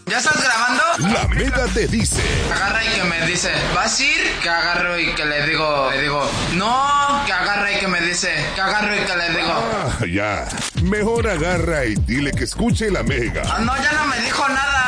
¿Ya estás grabando? La Mega te dice. Agarra y que me dice, ¿vas a ir? Que agarro y que le digo, no, que agarra y que me dice, que agarro y que le digo. Ya. Mejor agarra y dile que escuche la Mega. No, ya no me dijo nada.